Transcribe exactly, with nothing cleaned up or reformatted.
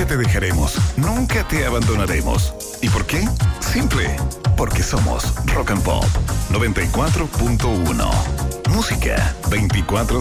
nunca te dejaremos, nunca te abandonaremos. ¿Y por qué? Simple, porque somos Rock and Pop noventa y cuatro punto uno. Música veinticuatro